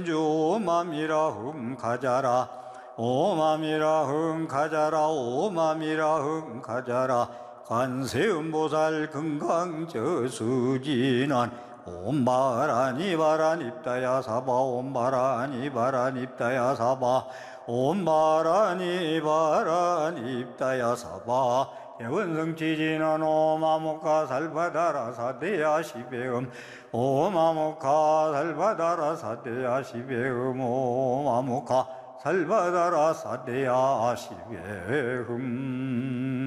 오맘이라 가자라 오맘이라 가자라 오맘이라 가자라 관세음보살 금강저수진한 옴바라니바라닙다야 사바 옴바라니바라닙다야 사바 옴바라니바라닙다야 사바 대원성지진한 오마모카 살바다라 사대야 시베음 오마모카 살바다라 사대야 시베음 오마모카 살바다라 사대야 시베음